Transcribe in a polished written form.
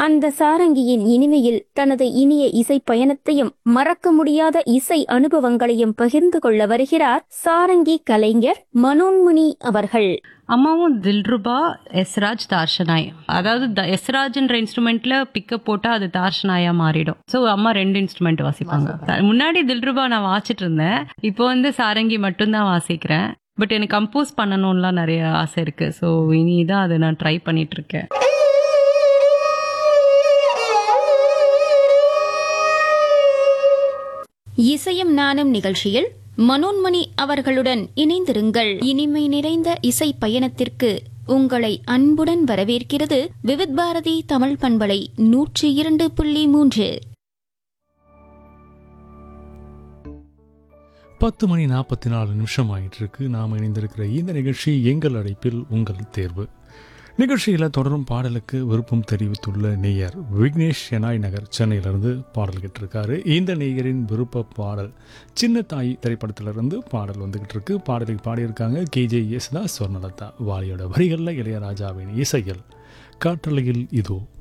அந்த சாரங்கியின் இனிமையில் தனது இனிய இசை பயணத்தையும் மறக்க முடியாத இசை அனுபவங்களையும் பகிர்ந்து கொள்ள வருகிறார் சாரங்கி கலைஞர் மனோன்மணி அவர்கள். அம்மாவும் தில்ருபா, எஸ்ராஜ், தார்ஷனாய். அதாவது எஸ்ராஜ்ன்ற இன்ஸ்ட்ருமெண்ட்ல பிக்கப் போட்டா அது தார்ஷனாயா மாறிடும். ஸோ அம்மா 2 இன்ஸ்ட்ருமெண்ட் வாசிப்பாங்க. முன்னாடி தில்ருபா நான் வாசிட்டு இருந்தேன், இப்போ சாரங்கி மட்டும்தான் வாசிக்கிறேன். பட் எனக்கு கம்போஸ் பண்ணணும்லாம் நிறைய ஆசை இருக்கு. ஸோ இனிதான் அதை நான் ட்ரை பண்ணிட்டு இருக்கேன். இசையும் நானும் நிகழ்ச்சியில் மனோன்மணி அவர்களுடன் இணைந்திருங்கள். இனிமை நிறைந்த இசை பயணத்திற்கு உங்களை அன்புடன் வரவேற்கிறது விவித் பாரதி தமிழ் பண்பலை 102.3. 10:44 ஆகிட்டு இருக்கு. நாம் இணைந்திருக்கிற இந்த நிகழ்ச்சி எங்கள் அழைப்பில் உங்கள் தேர்வு நிகழ்ச்சியில் தொடரும் பாடலுக்கு விருப்பம் தெரிவித்துள்ள நேயர் விக்னேஷ் ஷெனாய் நகர் சென்னையிலிருந்து பாடல் கேட்டிருக்காரு. இந்த நேயரின் விருப்ப பாடல் சின்ன தாய் திரைப்படத்திலிருந்து பாடல் வந்துகிட்டு இருக்கு. பாடலை பாடியிருக்காங்க KJ யேசுதாஸ், சொர்ணலதா. வாலியோட வரிகளில் இளையராஜாவின் இசையில் காற்றலையில் இதோ